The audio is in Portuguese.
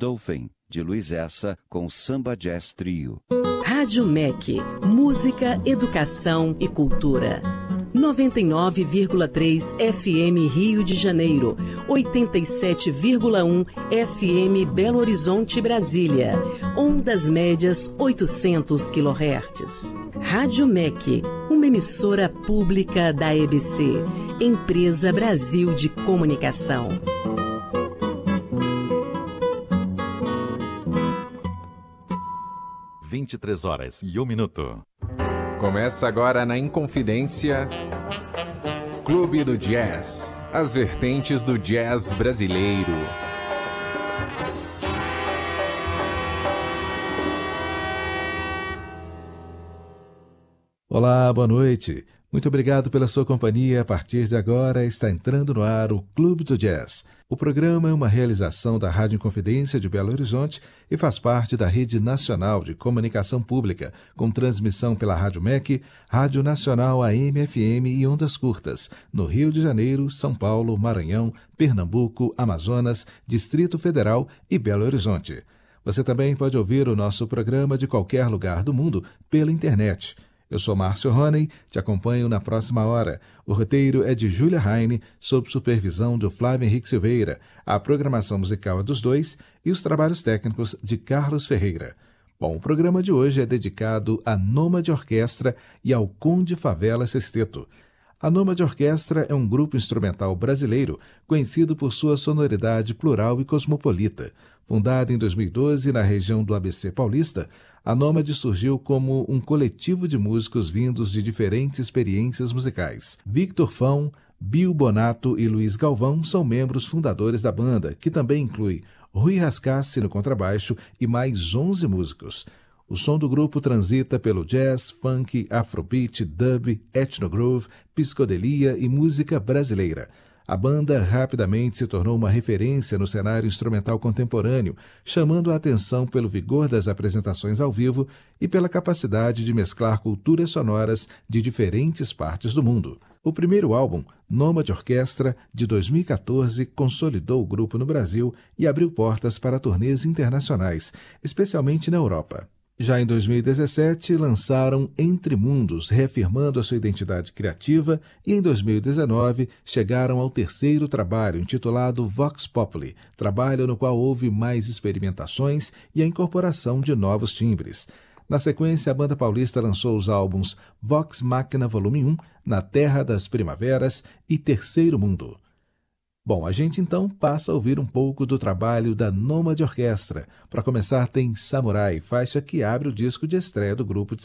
Dolphin, de Luiz Essa, com Samba Jazz Trio. Rádio MEC, música, educação e cultura. 99,3 FM Rio de Janeiro, 87,1 FM Belo Horizonte, Brasília. Ondas médias 800 kHz. Rádio MEC, uma emissora pública da EBC, Empresa Brasil de Comunicação. 23h01. Começa agora na Inconfidência, Clube do Jazz, as vertentes do jazz brasileiro. Olá, boa noite. Muito obrigado pela sua companhia. A partir de agora está entrando no ar o Clube do Jazz. O programa é uma realização da Rádio Inconfidência de Belo Horizonte e faz parte da Rede Nacional de Comunicação Pública, com transmissão pela Rádio MEC, Rádio Nacional AM/FM e Ondas Curtas, no Rio de Janeiro, São Paulo, Maranhão, Pernambuco, Amazonas, Distrito Federal e Belo Horizonte. Você também pode ouvir o nosso programa de qualquer lugar do mundo pela internet. Eu sou Márcio Roney, te acompanho na próxima hora. O roteiro é de Júlia Heine, sob supervisão do Flávio Henrique Silveira. A programação musical é dos dois e os trabalhos técnicos de Carlos Ferreira. Bom, o programa de hoje é dedicado à Nômade Orquestra e ao Conde Favela Sexteto. A Nômade Orquestra é um grupo instrumental brasileiro conhecido por sua sonoridade plural e cosmopolita. Fundada em 2012 na região do ABC Paulista, a Nômade surgiu como um coletivo de músicos vindos de diferentes experiências musicais. Victor Fão, Bill Bonato e Luiz Galvão são membros fundadores da banda, que também inclui Rui Rascassi no contrabaixo e mais 11 músicos. O som do grupo transita pelo jazz, funk, afrobeat, dub, etnogroove, psicodelia e música brasileira. A banda rapidamente se tornou uma referência no cenário instrumental contemporâneo, chamando a atenção pelo vigor das apresentações ao vivo e pela capacidade de mesclar culturas sonoras de diferentes partes do mundo. O primeiro álbum, Nômade Orquestra, de 2014, consolidou o grupo no Brasil e abriu portas para turnês internacionais, especialmente na Europa. Já em 2017, lançaram Entre Mundos, reafirmando a sua identidade criativa, e em 2019 chegaram ao terceiro trabalho, intitulado Vox Populi, trabalho no qual houve mais experimentações e a incorporação de novos timbres. Na sequência, a banda paulista lançou os álbuns Vox Machina Volume 1, Na Terra das Primaveras e Terceiro Mundo. Bom, a gente então passa a ouvir um pouco do trabalho da Nômade Orquestra. Para começar, tem Samurai, faixa que abre o disco de estreia do grupo de